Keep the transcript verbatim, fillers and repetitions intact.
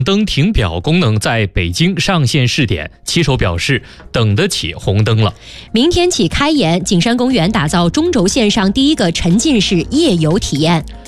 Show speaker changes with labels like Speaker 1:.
Speaker 1: 灯停表功能在北京上线试点，骑手表示等得起红灯了。
Speaker 2: 明天起开园，景山公园打造中轴线上第一个沉浸式夜游体验。